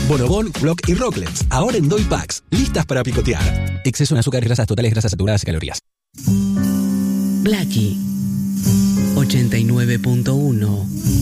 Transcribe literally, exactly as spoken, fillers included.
Bonobón, Block y Rocklets, ahora en Doy Packs, listas para picotear. Exceso en azúcares, grasas totales, grasas saturadas y calorías. Blackie ochenta y nueve punto uno